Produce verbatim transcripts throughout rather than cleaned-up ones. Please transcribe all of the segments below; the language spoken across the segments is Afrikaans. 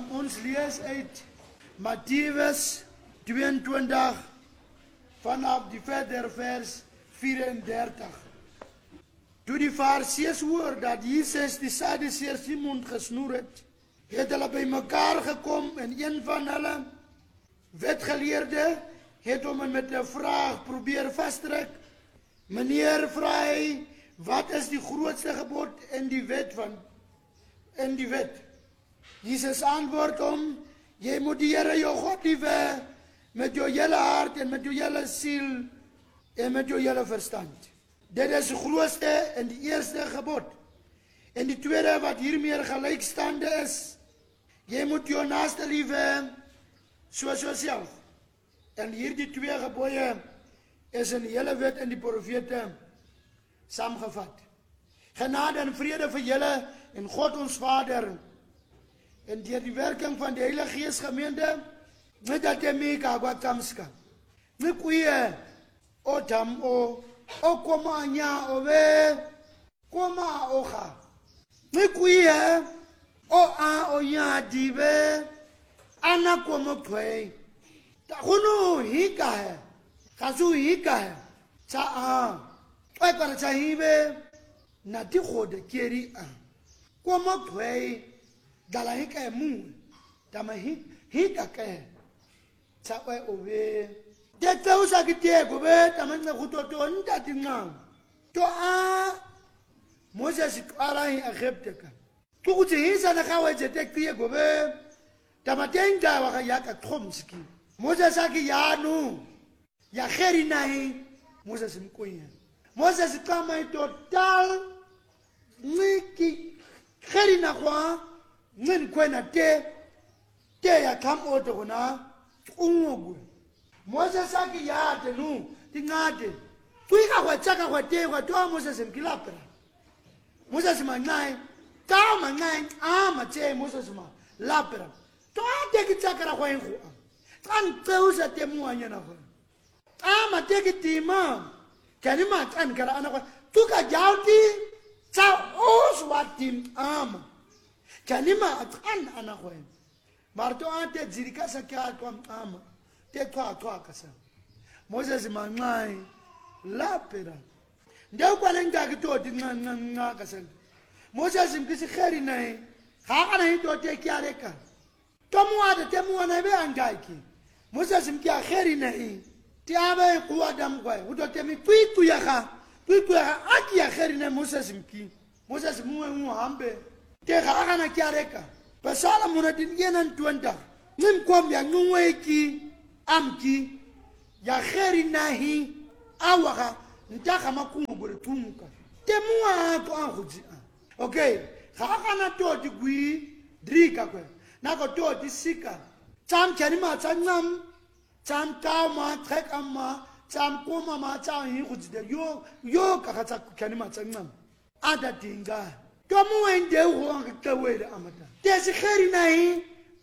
ons lees uit Mattheus tweeëntwintig vanaf die verder vers vyf-en-dertig. Toe die Fariseërs hoor dat Jesus die Sadduseërs die mond gesnoer het, het hulle by mekaar gekom en een van hulle, wetgeleerde, het hom met 'n vraag probeer vasdruk. Meneer, vra hy, wat is die grootste gebod in die wet van in die wet? Jesus antwoord hom, jy moet die Here jou God lief hê met jou hele hart en met jou hele siel en met jou hele verstand. Dit is die grootste en die eerste gebod. En die tweede wat hiermee gelykstaande is, jy moet jou naaste lief hê soos jouself. En hierdie twee gebooie is in die hele wet en die profete saamgevat. Genade en vrede vir julle en God ons Vader en deur die werking van die Heilige Gees gemeente met dat jy meka kwa kamska. Nikuye o tam o o koma nya o we koma oga. Nikuye o a o nya dibe ana koma pwe. Ta kono hika hai. Kazu hika hai. Cha a. Oi para cha hibe na di khode keri a. Koma pwe dala hika e mu. Dama hika ke. Cha oi o we. De tausa ki te go be dama na khutoto nda tinga. To a Moses ara hi Egypte ka. Tu ku tse hisa na ka we je te tie go be. Dama tenga wa ka ya ka khomski. Moses aki ya nu. Ya kheri nahi. Moses mkoya. Moses kama total niki kheri na kwa ngin kwena te te ya kam oto na ungugu. Moses aki ya te nu tingate. Tuika kwa chaka kwa te kwa to Moses mkilapra. Moses manai ta manai ama te Moses ma lapra. To ate ki chaka kwa ngu. Kan teusa te muanya na kwa. Ama te ki tima. Kanima kan kara ana kwa tuka jauti sa os watim ama. Kanima atan ana kwa. Marto ante zirika sa kya kwa ama. Te kwa kwa kasa. Moses mangai lapera. Ndio kwa lenga kito di nga nga nga kasa. Moses mkisi kheri nae. Khaka na hito te kya reka. Tomu ade temu ana be angaiki. Moses mkia kheri nae. Ti abe kuwa dam kwa. Uto temi tuitu ya ka. Tuitu ya ka aki ya kheri nae Moses mki. Moses muwe muwe hambe. Te khaka na kya reka. Pasala muna dingenan tuanda. Nim kwambia nyungwe ki. Amki. Ya kheri nahi. Awaka. Ntaka makungu gore tumuka. Temuwa ato anguji. Okay. Khaka na to di gui. Drika kwe. Nako to di sika. Cham chanima chanyam. Cham tau ma trek amma. Cham koma ma cham hi kujide. Yo. Yo kaka chanima chanyam. Ada tinga. Tomu ende uwa kitawele amata. Tesi kheri nahi.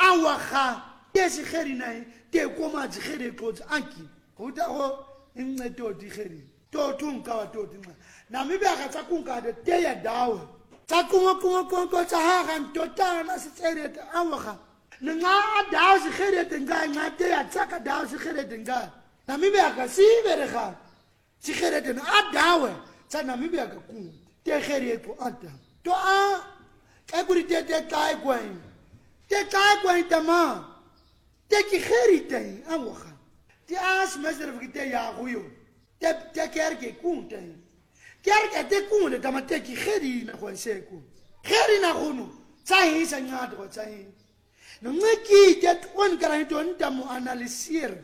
Awaka. Tesi kheri nahi. Te koma di kheri kozi anki. Kuta ho. Inge to di kheri. To tunka wa to tinga. Na mibe aka chakunka de te ya dawe. Chakunga kunga kunga kunga chahakan tota na sisere te awaka. Nga dawe si kheri tinga. Nga te ya chaka dawe si kheri tinga. Na mibe aka si verecha. Si kheri tinga. A dawe. Cha na mibe aka kunga. Te kheri eto anta. To a. Ekuri te te tai kwen. Te tai kwen tama. Te ki kheri ten awaka. Te as mesere fikite ya huyo. Te te kerke kunta. Kerke te kunta tama te ki kheri na kwa seku. Kheri na khunu. Tsahi sa ngado kwa tsahi. No ngeki te tuan kara hito nta mu analisir.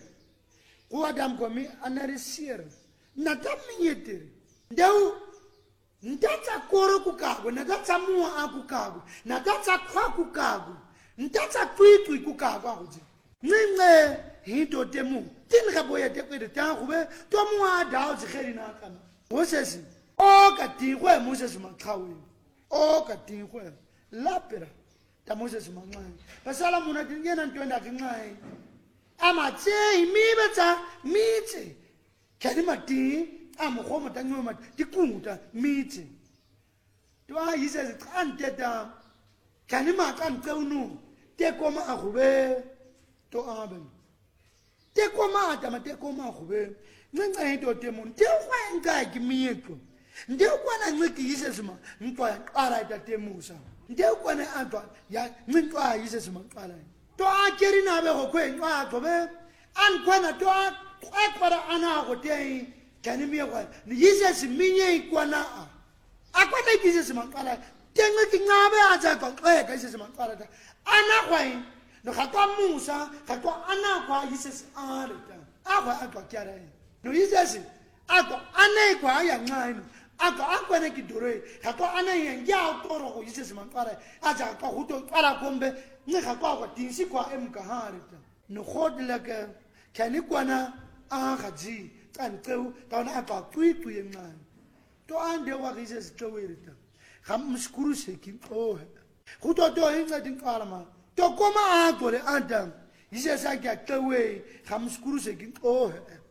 Kwa dam kwa mi analisir. Nata miyete. Ndau. Ntatsa koro kukago. Ntatsa mua akukago. Ntatsa kwa kukago. Ntatsa tuitui kukago akuzi. Nge hito temu. Tin kaboya te kwede tangube. To mua dao zi kheri na kama. Moses. O katingwe Moses makawi. O katingwe. Lapera. Ta Moses mangai. Pasala muna tingena ntuenda kingai. Ama tse imiba tsa mitse. Kanima ti. Ama khoma tangwe ti kunguta mitse. To a yise zi kante ta. Kanima kan kaunu. te koma a gobe to aben te koma atama te koma a gobe ngenxa into temon te kwenza kimiyeko nde kwana nciki yisesima ntwa yaqala itatemusa nde kwana antwa ya ncintwa yisesima qala to akeri nabe go kwenqa gobe an kwana to akwara ana go te kani miyekwa ni yisesiminye ikwana akwana yisesima qala tengiki ngabe aja qoxeka yisesima qala ta ana kwai no gatwa musa gatwa ana kwa yisesi areta akwa akwa kyara no yisesi akwa ana kwa ya ncaino aka akwane kidore hakwa ana yenja toro go yisesi manqara aja ka huto qara kombe ni hakwa kwa tinsi kwa emkaharita no khodlaka kani kwana a gaji tsanqeu tauna aka twitu yencane to ande wa yisesi tlowerita gam mskuru sekin oh huto to hinga dinqara ma to koma a tore adam yisesi akya tlowe gam mskuru sekin oh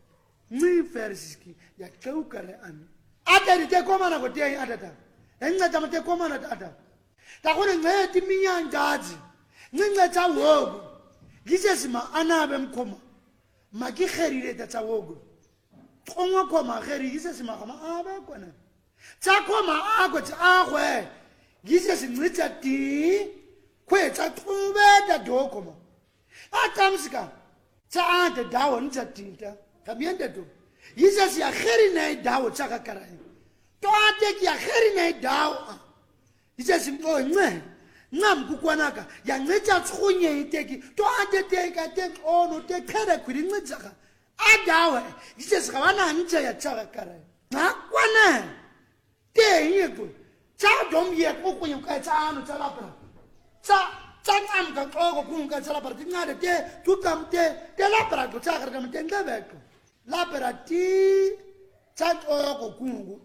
ni versiski ya tloukare an ata te koma na gote atata enga tama te koma na ata ta gone ngeti minyanjazi nginga tsa wogo Jesus ma anabe mkhoma maki kherire ta tsa wogo kongwa koma kheri Jesus ma koma abe kona tsa koma ako tsa agwe Jesus ngitsa ti kwetsa tube ta dokoma atamsika tsa ata dawo ntsa tinta kamiende to Jesus ya kheri na dawo tsaka karai to ate ki ya kheri na dawo Jesus mbo nne ngam kukwanaka ya ngecha tshunye iteki to ate teka te ono te khera kwiri ngitsaka adawe Jesus kawana nje ya tsaka karai na kwana te yego tsa dom ye kokunye ka tsa anu tsa lapra tsa tsa ngam ka koko kunga tsa lapra ngade te tukam te te lapra ko tsa kara mte ngabeko lapera ti chat oko kungu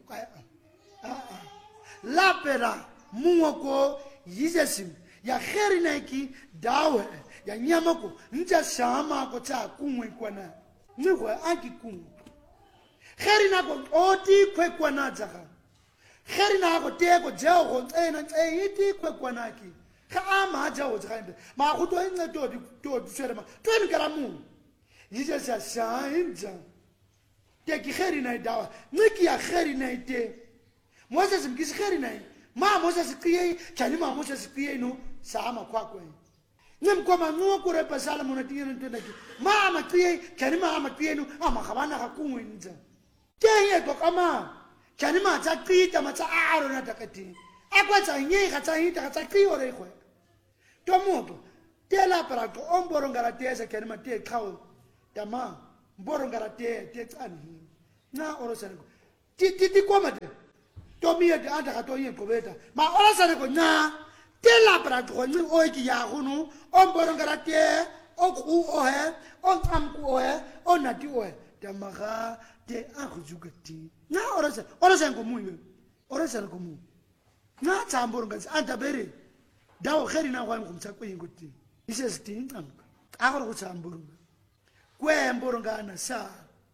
lapera muwako yisesim ya kheri naiki dawe ya nyamako nja shama ko cha kungu kwana ngwe aki kungu kheri nako oti kwe kwana jaka kheri nako te ko jao ko tsena tse iti kwe kwana ki kha ama jao jaka ma go to nne to to tshwerema to nkaramu Jesus ya shainja te ki kheri na dawa niki ya kheri na ite Moses mkisi kheri na ma Moses kiye kani ma Moses kiye no sama kwa kwa nem koma no ko repa sala mona tiene ntenda ki ma ma kiye kani ma ma kiye no ama khabana ka kunwenza te ye to kama kani ma tsa qita ma tsa aro na takati akwa tsa nye ga tsa hita ga tsa kiyo re khwe to moto te la para ko omboro ngara tesa kani ma te khawo tama mboro ngara te te tsani na orosana ko ti ti ti koma te to miye de anda ka to yin ko beta ma orosana ko na te la para ko ni o ki ya hunu omboro ngara te o ku o he o tam ku o he o na ti o he tama ga te a go jukati na orosana orosana ko muye orosana ko mu na tsamboro ngasi anda bere dawo kheri na kwa ngumtsa ko yin ko ti ise sitinga a go go tsamboro kwe mboro ngana sa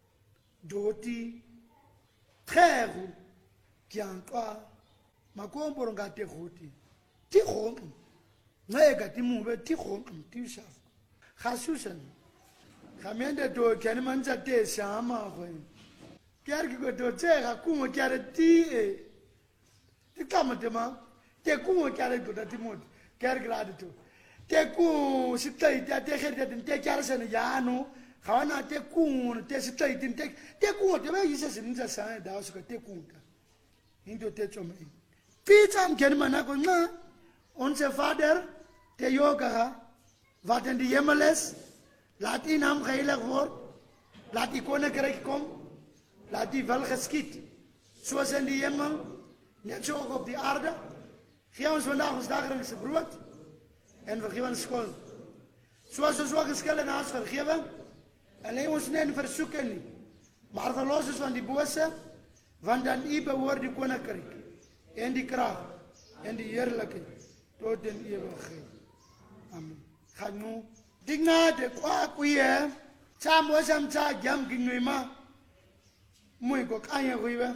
doti khegu kyantwa makomboro ngate khoti ti khong ngeka ti mube ti khong ti shaf khasusan khamende do kyani manja te shama khwe kyar ki go do tsega kumo kyare ti e ti kamate ma te kumo kyare go da ti mod kyar grade to te ku sitai te te kherde te kyar sen yano Kawana te kun te sitai tin te te kun te ba yise sinza sa da so te kun ta indo te chome pizza am ken mana ko na onze vader te yoga wat in die hemel is laat die naam geheilig word laat die koninkryk kom laat die wil geskied soos in die hemel net so op die aarde gee ons vandag ons daglikse brood en vergewe ons skuld soos ons ook skuld en ons vergewe en lei ons nie in versoeking nie, maar verlos ons van die bose, want aan U behoort die koninkryk, en die krag, en die heerlikheid, tot in ewigheid. Amen. Gaan nou, digna de kwa kuye, cha mosam cha gyam ginwima, mui ko kanya kuiwe.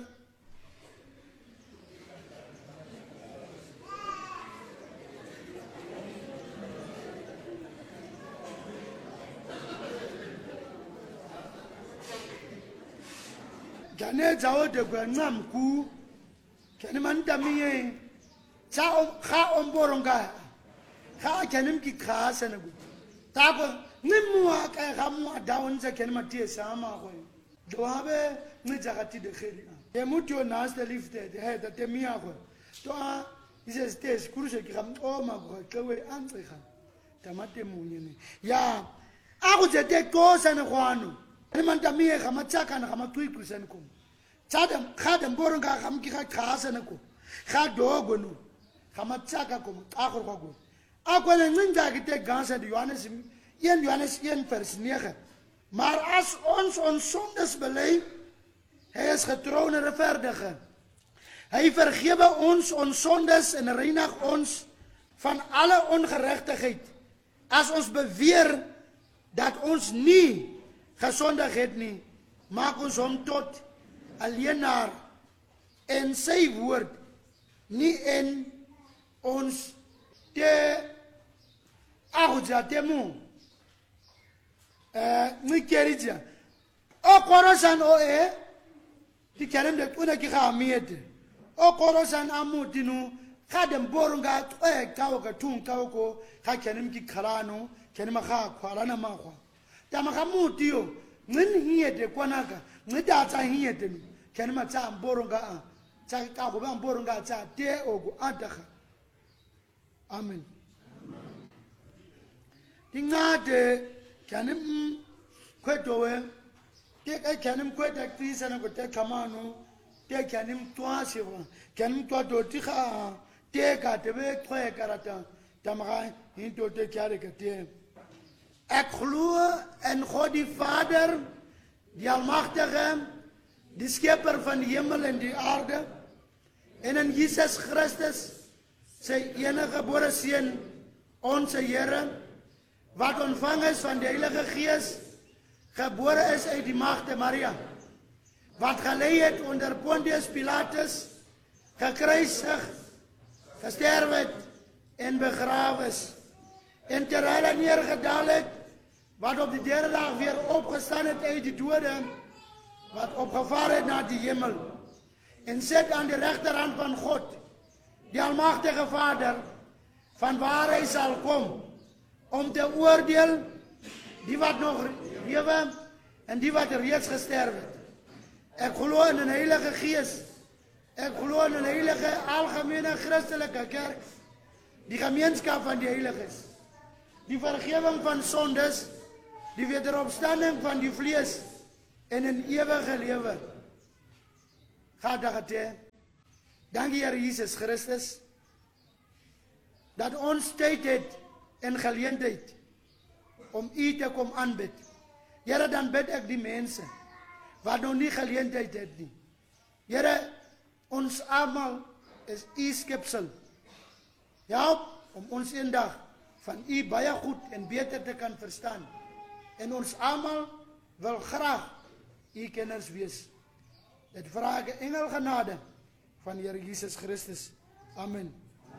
Gane zao de gwanam ku. Kani man damiye. Cha kha omboronga. Kha kanim ki kha sanagu. Tako nimwa ka gamu dawn za kani matie sama ko. Doabe ni jagati de khiri. E mutio nas de lifte de heta de mia ko. To a is stes kurse ki gam o ma ko kewe antsiga. Tamate munyene. Ya aku jete ko sana kwano. Ni man damiye gama tsaka na gama tui kusen ko. Chadam khadam boronga gam ki kha sanako. Kha dogo no. Gama tsaka ko akor ko. Ako na ninja ki te gansa de Johannes een Johannes een vers negen. Maar as ons ons sondes bely, hy is getrou en regverdig. Hy vergewe ons ons sondes en reinig ons van alle ongeregtigheid. As ons beweer dat ons nie gesondig het nie, maak ons hom tot alleenaar en sy woord nie in ons te agujatemu. Eh, ni kerija. O korosan o e, ti kerem de una ki khamiyete. O korosan amutinu, khadem boronga e kawo ka tun kawo ko, kha kerem ki kharano, kerem kha kharana ma kwa. Tama khamutiyo, ngin hiyete kwanaka, ngida tsa hiyete ni. Kerem tsa boronga a, tsa ka ko ba boronga tsa te ogo adakha. Amen. Tingade Canim Quetowe, take a canim quet a piece and a take camano, take canim twice, canim quadotica, take at the way quay carata, Tamara into the caricature. Eklua en God die Vader, die Almachtige, die Schepper van de hemel en die aarde, en in Jesus Christus, sy enige gebore seun, onze Here, wat ontvang is van de Heilige Gees, gebore is uit die Maagde Maria, wat gelei het onder Pontius Pilatus, gekruisig, gesterf het en begrawe is, en terwyl hy neergedaal het, wat op die derde dag weer opgestaan het uit die dode, wat opgevaar het na die hemel, en sit aan die regterhand van God, die Almachtige Vader, van waar hy sal kom, om te oordeel die wat nog lewe en die wat reeds gesterf het. Ek glo in 'n Heilige Gees. Ek glo in 'n heilige algemene Christelike kerk, die gemeenskap van die heiliges, die vergewing van sondes, die wederopstanding van die vlees en 'n ewige lewe. Gadagate. Dankie Here Jesus Christus dat ons tyd het en geleentheid om U te kom aanbid. Here, dan bid ek die mense wat nog nie geleentheid het nie. Here, ons almal is U skepsel. Help om ons eendag van U baie goed en beter te kan verstaan. En ons almal wil graag U kenners wees. Dit vra ek engel genade van Here Jesus Christus. Amen.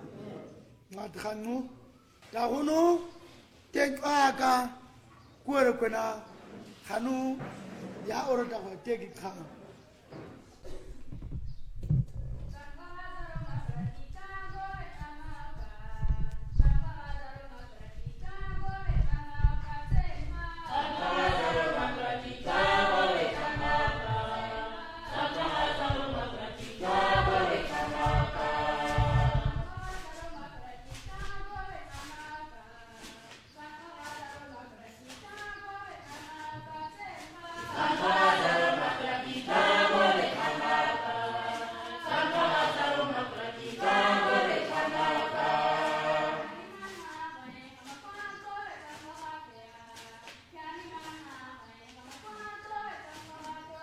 Wat gaan nou? Dahuno ten aga kwere kwena khanu ya oro da tegi kha